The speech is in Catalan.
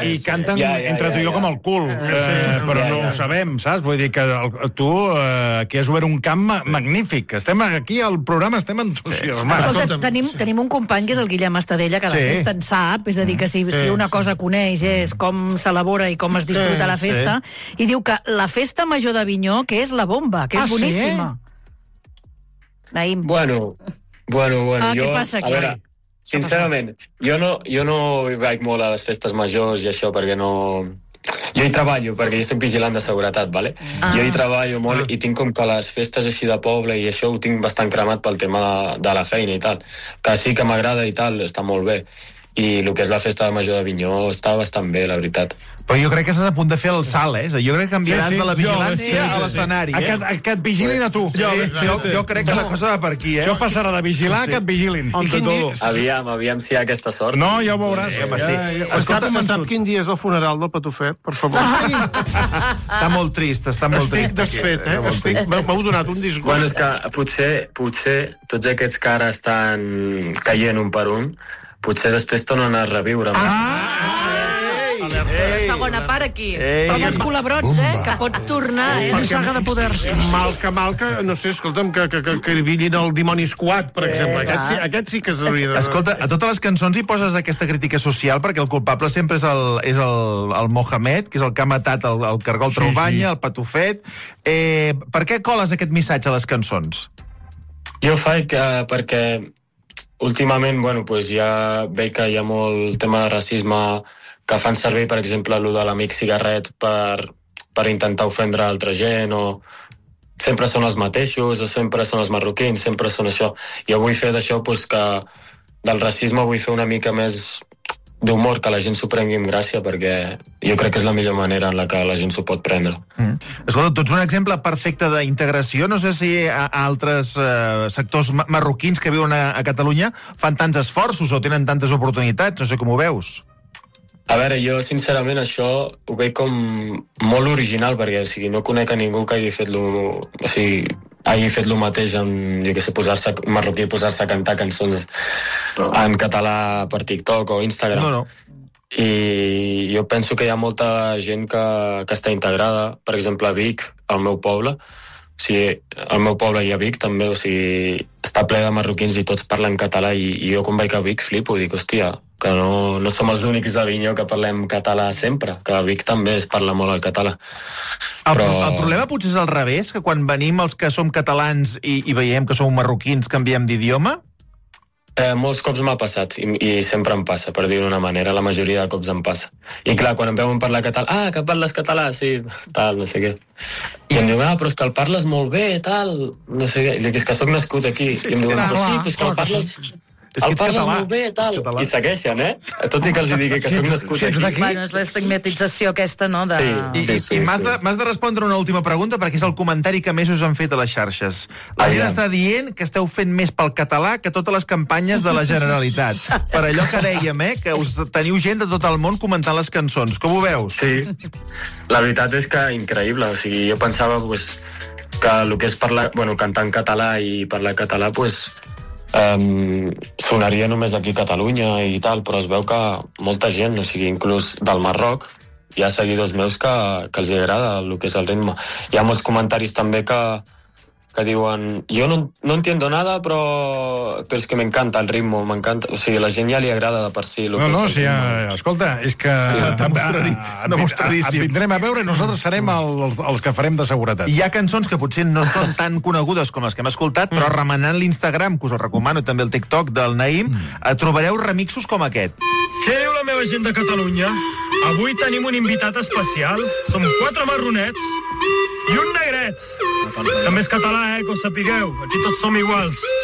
i canten entre tu i jo com el cul, però no ho sabem, saps? Vull dir que tu aquí has obert un camp magnífic. Estem aquí al programa, estem entusiasmats. Escolta, tenim un company que és el Guillem Estadella, que la festa en sap, és a dir, que si una cosa coneix és com s'elabora i com es disfruta la festa, i diu que la festa major d'Avinyó, que és la bomba, que és boníssima. Naïm. Bueno, què passa aquí? A veure, sincerament, jo no vaig molt a les festes majors i això perquè no... Jo hi treballo, perquè jo soc vigilant de seguretat, vale? Jo hi treballo molt i tinc com que les festes així de poble i això ho tinc bastant cremat pel tema de la feina i tal. Que sí que m'agrada i tal, està molt bé. I el que és la festa major d'Avinyó està bastant bé, la veritat. Però jo crec que estàs a punt de fer el salt, Jo crec que canviaràs de la vigilància a l'escenari, Que et vigilin a tu. Jo crec que la cosa va per aquí, Això passarà de vigilar que et vigilin. Aviam si hi ha aquesta sort. No, ja ho veuràs. Se sap quin dia és el funeral del Patufet, per favor? Està molt trist, Estic desfet, M'heu donat un disgust. Bueno, és que potser tots aquests que ara estan caient un per un, potser després tornen a reviure. La segona part aquí. Com els culebrots, que pots tornar, Una saga de poder. Mal que, no sé, escolta'm, que villin el Dimoni Squad, per exemple. Aquest sí que s'hauria de... Escolta, a totes les cançons hi poses aquesta crítica social, perquè el culpable sempre és el Mohamed, que és el que ha matat el cargol Traubanya, el Patufet. Per què coles aquest missatge a les cançons? Jo ho faig perquè últimament, ja veig que hi ha molt tema de racisme, que fan servir, per exemple, allò de l'amic cigarret per intentar ofendre altra gent, o sempre són els mateixos, o sempre són els marroquins, sempre són això. Jo vull fer d'això, que del racisme vull fer una mica més d'humor, que la gent s'ho prengui amb gràcia, perquè jo crec que és la millor manera en la que la gent s'ho pot prendre. Escolta, tu ets un exemple perfecte d'integració. No sé si altres sectors marroquins que viuen a Catalunya fan tants esforços o tenen tantes oportunitats. No sé com ho veus. A veure, jo sincerament això ho veig com molt original, perquè no conec a ningú que hagi fet el mateix en, posar-se marroquí, posar-se a cantar cançons en català per TikTok o Instagram. No. I jo penso que hi ha molta gent que està integrada. Per exemple, a Vic, al meu poble, al meu poble i a Vic també, està ple de marroquins i tots parlen català, i jo quan vaig a Vic flipo, dic, hòstia, que no som els únics d'Avinyó que parlem català sempre, que a Vic també es parla molt el català. El problema potser és al revés, que quan venim els que som catalans i veiem que som marroquins canviem d'idioma? Molts cops m'ha passat, i sempre em passa, per dir-ho d'una manera, la majoria de cops em passa. I clar, quan em veuen parlar català, que parles català, sí, tal, no sé què. I em diuen, però és que el parles molt bé, tal, no sé què. I dic, és que soc nascut aquí. I em diuen, però és que el parles... El parles molt bé, tal. I segueixen, Tot i que els dic que soc nascut aquí. Bueno, és l'estigmatització aquesta, no? I m'has de respondre una última pregunta, perquè és el comentari que més us han fet a les xarxes. La gent està dient que esteu fent més pel català que totes les campanyes de la Generalitat. Per allò que dèiem, que us teniu gent de tot el món comentant les cançons. Com ho veus? Sí, la veritat és que increïble. Jo pensava que el que és cantar en català i parlar català, sonaria només aquí a Catalunya i tal, però es veu que molta gent, inclús del Marroc, hi ha seguidors meus que els agrada el que és el ritme. Hi ha molts comentaris també que diuen, yo no entiendo nada, pero es que me encanta el ritmo, m'encanta. A la gent ja li agrada de per si. Escolta, és que et vindrem a veure i nosaltres serem els que farem de seguretat. Hi ha cançons que potser no són tan conegudes com les que hem escoltat, però remenant l'Instagram, que us ho recomano, també el TikTok del Naïm, trobareu remixos com aquest. Què diu la meva gent de Catalunya? Avui tenim un invitat especial. Som 4 marronets i un negret. També és català, que ho sapigueu. Aquí tots som iguals.